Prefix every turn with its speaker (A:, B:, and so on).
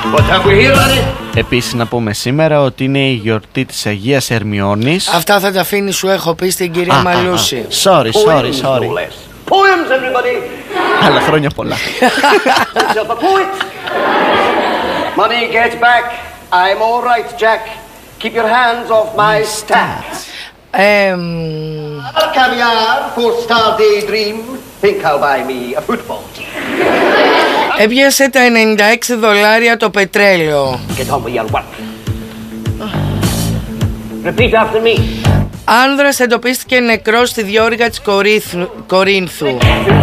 A: Επίσης να πούμε σήμερα ότι είναι η γιορτή της Αγίας Ερμιώνης.
B: Αυτά θα τα αφήνει, σου έχω πει στην κυρία Μαλούση.
A: Sorry.
C: Poems, everybody.
A: Άλλα χρόνια πολλά.
C: Money gets back. I'm all right, Jack. Keep your hands off my stats. Caviar for Star Daydream. Think I'll buy me a football team.
B: Έπιασε τα $96 το πετρέλαιο.
C: Get on with your work. Repeat after me.
B: Άνδρας εντοπίστηκε νεκρός στη διόρυγα της Κορίνθου.